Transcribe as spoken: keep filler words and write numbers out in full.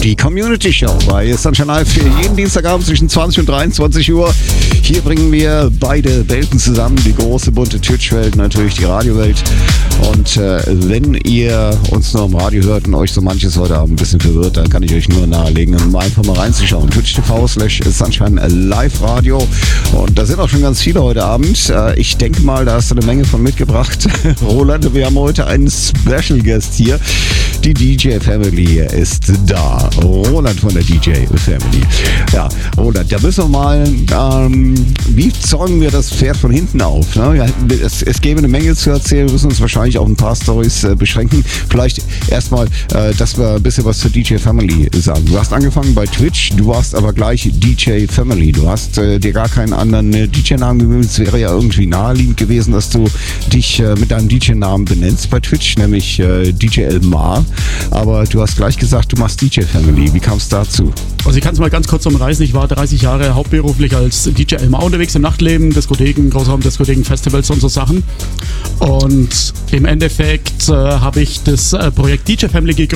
Die Community Show bei Sunshine Live für jeden Dienstagabend zwischen zwanzig und dreiundzwanzig Uhr. Hier bringen wir beide Welten zusammen, die große bunte Twitch-Welt, natürlich die Radiowelt. Und äh, wenn ihr uns nur im Radio hört und euch so manches heute Abend ein bisschen verwirrt, dann kann ich euch nur nahelegen, um einfach mal reinzuschauen. Twitch Punkt T V slash Sunshine Live Radio. Und da sind auch schon ganz viele heute Abend. Äh, ich denke mal, da hast du eine Menge von mitgebracht. Roland, wir haben heute einen Special Guest hier. Die D J Family ist da. Roland von der D J Family. Ja, Roland, da müssen wir mal, ähm, wie zäumen wir das Pferd von hinten auf? Ne? Ja, es, es gäbe eine Menge zu erzählen, wir müssen uns wahrscheinlich auf ein paar Storys äh, beschränken. Vielleicht erstmal, äh, dass wir ein bisschen was zur D J Family sagen. Du hast angefangen bei Twitch, du warst aber gleich D J Family. Du hast äh, dir gar keinen anderen äh, D J-Namen gewählt. Es wäre ja irgendwie naheliegend gewesen, dass du dich äh, mit deinem D J-Namen benennst bei Twitch, nämlich äh, D J Elmar. Aber du hast gleich gesagt, du machst D J Family. Wie kam es dazu? Also ich kann es mal ganz kurz umreißen. Ich war dreißig Jahre hauptberuflich als D J Elmar unterwegs im Nachtleben, Diskotheken, Großraumdiskotheken, Festivals und so Sachen. Und im Endeffekt äh, habe ich das äh, Projekt D J Family gegründet.